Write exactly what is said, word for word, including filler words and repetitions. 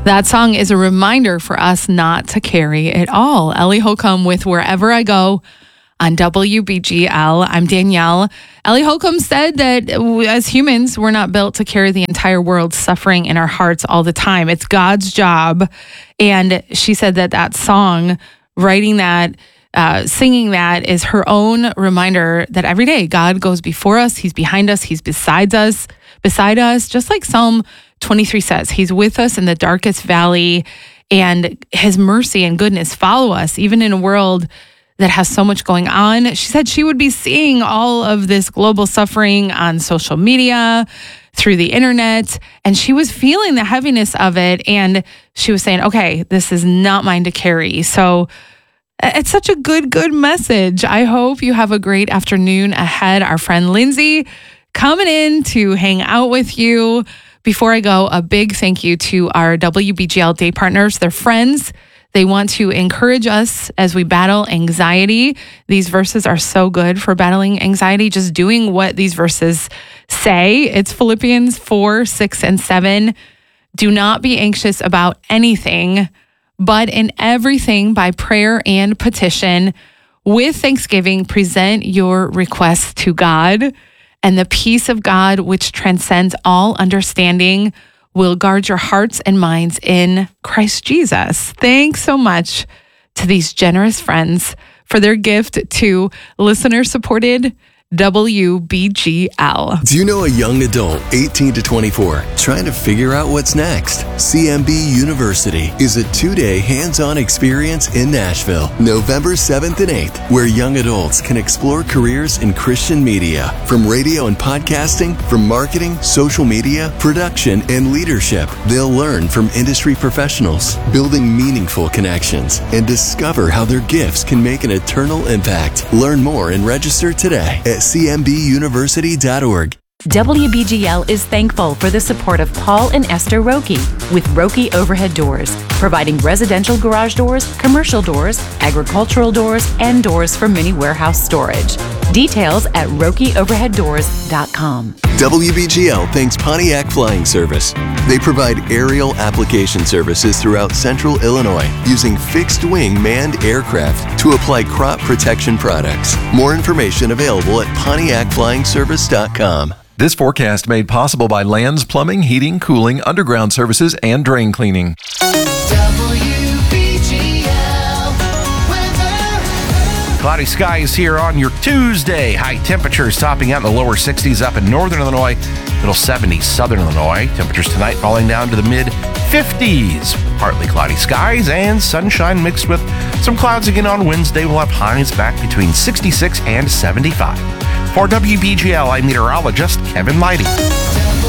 That song is a reminder for us not to carry it all. Ellie Holcomb with Wherever I Go on W B G L. I'm Danielle. Ellie Holcomb said that as humans, we're not built to carry the entire world's suffering in our hearts all the time. It's God's job. And she said that that song, writing that, uh, singing that is her own reminder that every day God goes before us. He's behind us. He's beside us, beside us, just like Psalm twenty-three says. He's with us in the darkest valley, and his mercy and goodness follow us, even in a world that has so much going on. She said she would be seeing all of this global suffering on social media, through the internet, and she was feeling the heaviness of it. And she was saying, okay, this is not mine to carry. So it's such a good, good message. I hope you have a great afternoon ahead. Our friend Lindsay coming in to hang out with you. Before I go, a big thank you to our W B G L day partners. They're friends. They want to encourage us as we battle anxiety. These verses are so good for battling anxiety, just doing what these verses say. It's Philippians four, six, and seven. Do not be anxious about anything, but in everything by prayer and petition, with thanksgiving, present your requests to God. And the peace of God, which transcends all understanding, will guard your hearts and minds in Christ Jesus. Thanks so much to these generous friends for their gift to listener-supported W B G L. Do you know a young adult, eighteen to twenty-four, trying to figure out what's next? C M B University is a two-day hands-on experience in Nashville, November seventh and eighth, where young adults can explore careers in Christian media, from radio and podcasting, from marketing, social media, production, and leadership. They'll learn from industry professionals, building meaningful connections, and discover how their gifts can make an eternal impact. Learn more and register today at c m b university dot org. W B G L is thankful for the support of Paul and Esther Roki with Roki Overhead Doors, providing residential garage doors, commercial doors, agricultural doors, and doors for mini warehouse storage. Details at roki overhead doors dot com. W B G L thanks Pontiac Flying Service. They provide aerial application services throughout central Illinois using fixed-wing manned aircraft to apply crop protection products. More information available at pontiac flying service dot com. This forecast made possible by Lands Plumbing, Heating, Cooling, Underground Services, and Drain Cleaning. W B G L weather. Cloudy skies here on your Tuesday. High temperatures topping out in the lower sixties up in northern Illinois, middle seventies southern Illinois. Temperatures tonight falling down to the mid fifties. Partly cloudy skies and sunshine mixed with some clouds again on Wednesday. We'll have highs back between sixty-six and seventy-five. For W B G L, I'm meteorologist Kevin Leidy.